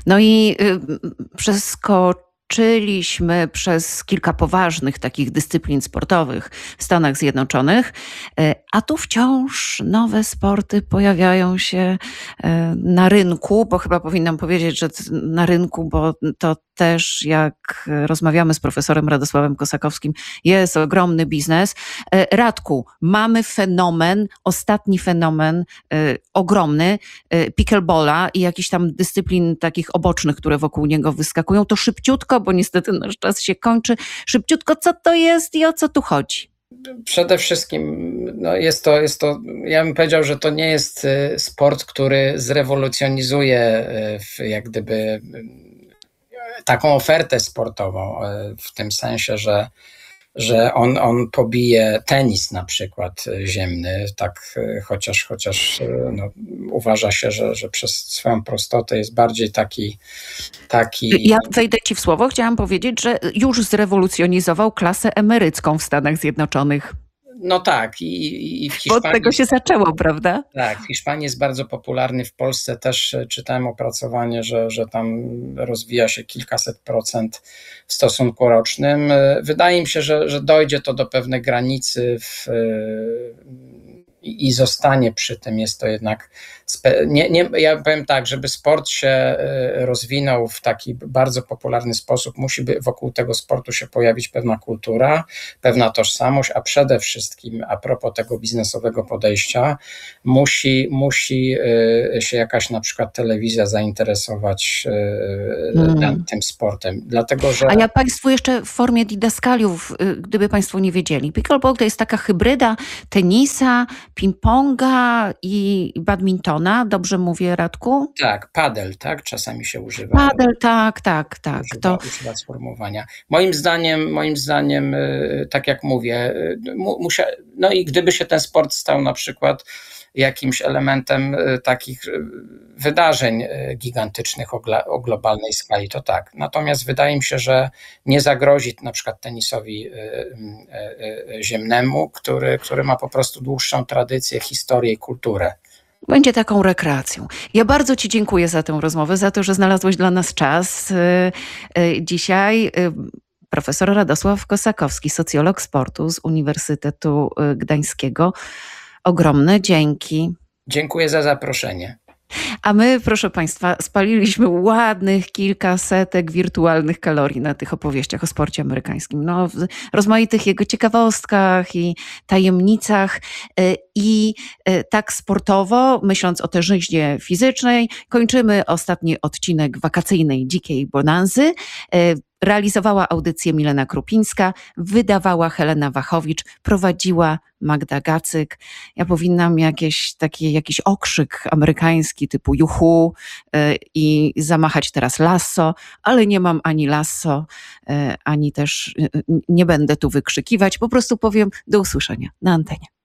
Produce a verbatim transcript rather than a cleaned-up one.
No i y, przeskoczyliśmy przez kilka poważnych takich dyscyplin sportowych w Stanach Zjednoczonych, y, a tu wciąż nowe sporty pojawiają się y, na rynku, bo chyba powinnam powiedzieć, że na rynku, bo to też jak rozmawiamy z profesorem Radosławem Kosakowskim, jest ogromny biznes. Y, Radku, mamy fenomen, ostatni fenomen y, ogromny, y, pickleballa i jakichś tam dyscyplin takich obocznych, które wokół niego wyskakują. To szybciutko, bo niestety nasz czas się kończy. Szybciutko, co to jest i o co tu chodzi? Przede wszystkim no jest to, jest to, ja bym powiedział, że to nie jest sport, który zrewolucjonizuje jak gdyby taką ofertę sportową, w tym sensie, że że on, on pobije tenis na przykład ziemny, tak, chociaż, chociaż no, uważa się, że, że przez swoją prostotę jest bardziej taki, taki... Ja wejdę ci w słowo, chciałam powiedzieć, że już zrewolucjonizował klasę emerycką w Stanach Zjednoczonych. No tak, i, i w Hiszpanii... Bo od tego się zaczęło, prawda? Tak, w Hiszpanii jest bardzo popularny, w Polsce też czytałem opracowanie, że, że tam rozwija się kilkaset procent w stosunku rocznym. Wydaje mi się, że, że dojdzie to do pewnej granicy w, i zostanie przy tym. Jest to jednak, spe, nie, nie, ja powiem tak, żeby sport się rozwinął w taki bardzo popularny sposób, musi by wokół tego sportu się pojawić pewna kultura, pewna tożsamość, a przede wszystkim a propos tego biznesowego podejścia, musi, musi się jakaś na przykład telewizja zainteresować hmm. tym sportem. Dlatego, że... A ja Państwu jeszcze w formie didaskaliów, gdyby Państwo nie wiedzieli, pickleball to jest taka hybryda tenisa, ping-ponga i badmintona. Dobrze mówię, Radku? Tak, padel, tak? Czasami się używa. Padel, tak, tak, tak. Używa, to... używa sformułowania. Moim zdaniem, moim zdaniem, tak jak mówię, mu, musia, no i gdyby się ten sport stał na przykład jakimś elementem takich wydarzeń gigantycznych o, o globalnej skali, to tak. Natomiast wydaje mi się, że nie zagrozi na przykład tenisowi ziemnemu, który, który ma po prostu dłuższą tradycję, historię i kulturę. Będzie taką rekreacją. Ja bardzo Ci dziękuję za tę rozmowę, za to, że znalazłeś dla nas czas. Dzisiaj profesor Radosław Kosakowski, socjolog sportu z Uniwersytetu Gdańskiego. Ogromne dzięki. Dziękuję za zaproszenie. A my, proszę Państwa, spaliliśmy ładnych kilkasetek wirtualnych kalorii na tych opowieściach o sporcie amerykańskim. No, w rozmaitych jego ciekawostkach i tajemnicach. I tak sportowo, myśląc o tężyźnie fizycznej, kończymy ostatni odcinek wakacyjnej Dzikiej Bonanzy. Realizowała audycję Milena Krupińska, wydawała Helena Wachowicz, prowadziła Magda Gacyk. Ja powinnam jakieś, taki, jakiś okrzyk amerykański typu juhu i zamachać teraz lasso, ale nie mam ani lasso, ani też nie będę tu wykrzykiwać. Po prostu powiem do usłyszenia na antenie.